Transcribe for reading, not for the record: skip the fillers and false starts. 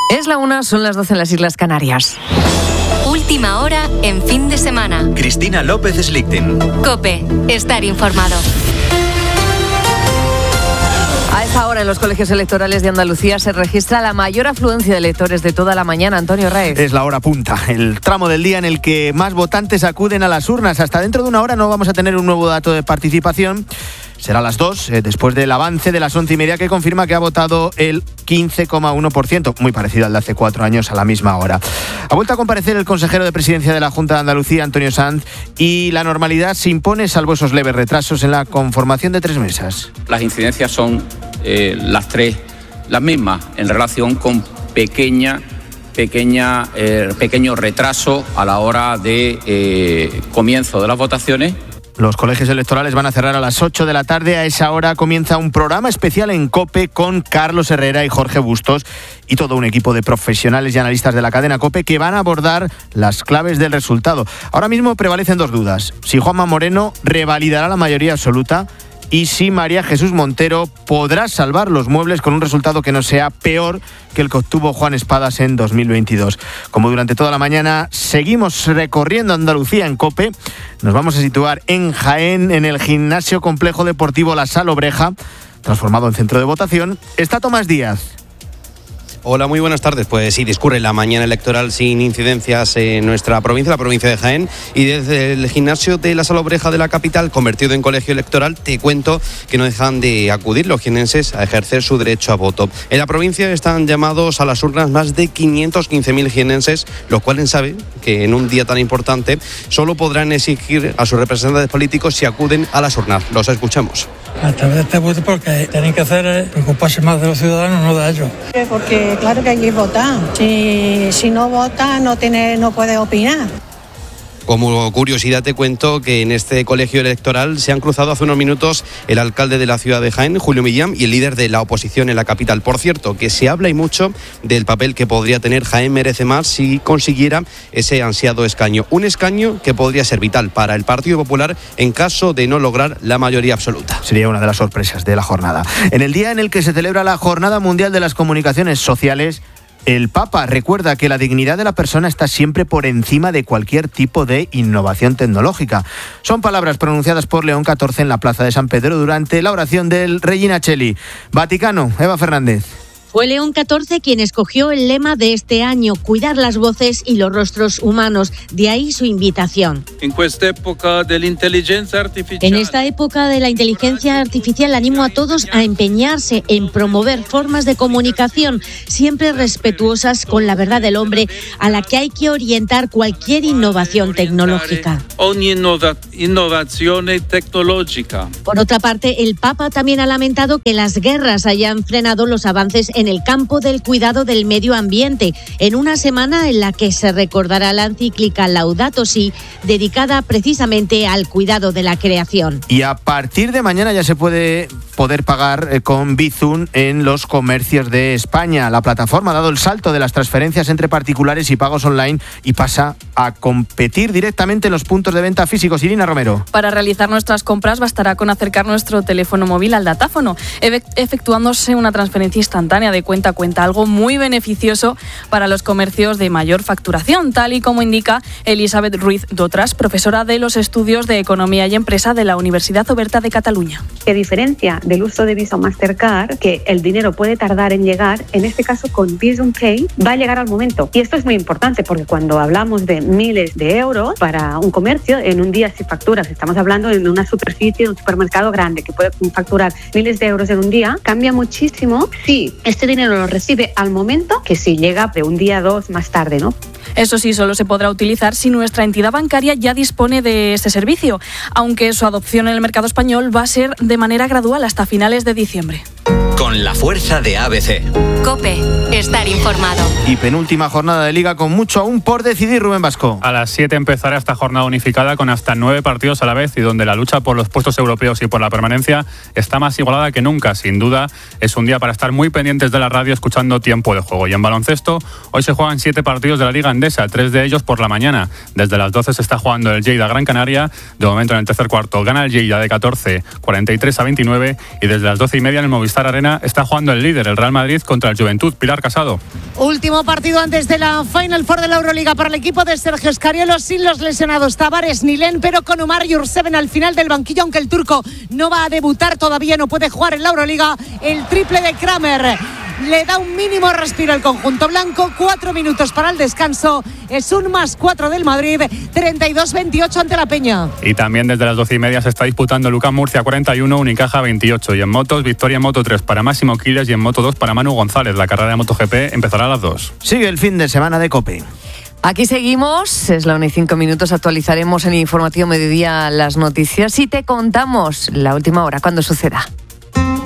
Es la 1, son las 12 en las Islas Canarias. Última hora en fin de semana. Cristina López Slichting. COPE. Estar informado. A esta hora en los colegios electorales de Andalucía se registra la mayor afluencia de electores de toda la mañana. Antonio Raez. Es la hora punta, el tramo del día en el que más votantes acuden a las urnas. Hasta dentro de una hora no vamos a tener un nuevo dato de participación. Será a las 2, después del avance de las 11:30 que confirma que ha votado el 15,1%, muy parecido al de hace 4 años a la misma hora. Ha vuelto a comparecer el consejero de Presidencia de la Junta de Andalucía, Antonio Sanz, y la normalidad se impone salvo esos leves retrasos en la conformación de 3 mesas. Las incidencias son las mismas en relación con pequeño retraso a la hora de comienzo de las votaciones. Los colegios electorales van a cerrar a las 8 de la tarde. A esa hora comienza un programa especial en COPE con Carlos Herrera y Jorge Bustos y todo un equipo de profesionales y analistas de la cadena COPE que van a abordar las claves del resultado. Ahora mismo prevalecen 2 dudas. Si Juanma Moreno revalidará la mayoría absoluta y si María Jesús Montero podrá salvar los muebles con un resultado que no sea peor que el que obtuvo Juan Espadas en 2022. Como durante toda la mañana seguimos recorriendo Andalucía en COPE, nos vamos a situar en Jaén, en el gimnasio complejo deportivo La Salobreja, transformado en centro de votación. Está Tomás Díaz. Hola, muy buenas tardes. Pues sí, discurre la mañana electoral sin incidencias en nuestra provincia, la provincia de Jaén, y desde el gimnasio de La Salobreja de la capital, convertido en colegio electoral, te cuento que no dejan de acudir los jienenses a ejercer su derecho a voto. En la provincia están llamados a las urnas más de 515.000 jienenses, los cuales saben que en un día tan importante solo podrán exigir a sus representantes políticos si acuden a las urnas. Los escuchamos. A través de este voto, porque tienen que hacer preocuparse más de los ciudadanos, no de ellos. Porque claro que hay que votar. Si no vota, no puede opinar. Como curiosidad te cuento que en este colegio electoral se han cruzado hace unos minutos el alcalde de la ciudad de Jaén, Julio Millán, y el líder de la oposición en la capital. Por cierto, que se habla y mucho del papel que podría tener Jaén Merece Más si consiguiera ese ansiado escaño. Un escaño que podría ser vital para el Partido Popular en caso de no lograr la mayoría absoluta. Sería una de las sorpresas de la jornada. En el día en el que se celebra la Jornada Mundial de las Comunicaciones Sociales, el Papa recuerda que la dignidad de la persona está siempre por encima de cualquier tipo de innovación tecnológica. Son palabras pronunciadas por León XIV en la Plaza de San Pedro durante la oración del Regina Coeli. Vaticano, Eva Fernández. Fue León XIV quien escogió el lema de este año, cuidar las voces y los rostros humanos. De ahí su invitación. En esta época de la inteligencia artificial. En esta época de la inteligencia artificial animo a todos a empeñarse en promover formas de comunicación siempre respetuosas con la verdad del hombre, a la que hay que orientar cualquier innovación tecnológica. Ogni innovazione tecnológica. Por otra parte, el Papa también ha lamentado que las guerras hayan frenado los avances en el campo del cuidado del medio ambiente, en una semana en la que se recordará la encíclica Laudato Si, dedicada precisamente al cuidado de la creación. Y a partir de mañana ya se poder pagar con Bizum en los comercios de España. La plataforma ha dado el salto de las transferencias entre particulares y pagos online y pasa a competir directamente en los puntos de venta físicos. Irina Romero. Para realizar nuestras compras bastará con acercar nuestro teléfono móvil al datáfono, efectuándose una transferencia instantánea de cuenta a cuenta, algo muy beneficioso para los comercios de mayor facturación, tal y como indica Elisabet Ruiz Dotras, profesora de los estudios de Economía y Empresa de la Universidad Oberta de Cataluña. Que diferencia del uso de Visa o Mastercard, que el dinero puede tardar en llegar, en este caso con Bizum Pay va a llegar al momento. Y esto es muy importante porque cuando hablamos de miles de euros para un comercio, en un día si facturas, estamos hablando de una superficie de un supermercado grande que puede facturar miles de euros en un día, cambia muchísimo si este dinero lo recibe al momento que si llega de un día a 2 más tarde, ¿no? Eso sí, solo se podrá utilizar si nuestra entidad bancaria ya dispone de este servicio, aunque su adopción en el mercado español va a ser de manera gradual hasta finales de diciembre. Con la fuerza de ABC. COPE. Estar informado. Y penúltima jornada de Liga con mucho aún por decidir, Rubén Vasco. A las 7 empezará esta jornada unificada con hasta 9 partidos a la vez y donde la lucha por los puestos europeos y por la permanencia está más igualada que nunca. Sin duda, es un día para estar muy pendientes de la radio escuchando Tiempo de Juego. Y en baloncesto, hoy se juegan 7 partidos de la Liga Endesa, 3 de ellos por la mañana. Desde las 12 se está jugando el Lleida Gran Canaria. De momento, en el tercer cuarto, gana el Lleida de 14, 43-29. Y desde las 12:30 en el Movistar Arena, España está jugando el líder, el Real Madrid, contra el Juventud. Pilar Casado. Último partido antes de la Final Four de la Euroliga para el equipo de Sergio Scariolo, sin los lesionados Tavares ni Len, pero con Omar Yurtseven al final del banquillo, aunque el turco no va a debutar todavía, no puede jugar en la Euroliga. El triple de Kramer le da un mínimo respiro al conjunto blanco. 4 minutos para el descanso. Es un +4 del Madrid, 32-28 ante la Peña. Y también desde las 12:30 se está disputando Lucas Murcia 41, Unicaja 28. Y en motos, victoria en Moto 3 para Máximo Quiles y en Moto 2 para Manu González. La carrera de MotoGP empezará a las 2. Sigue el fin de semana de COPE. Aquí seguimos, es la 1:05, actualizaremos en Informativo Mediodía las noticias y te contamos la última hora, cuando suceda.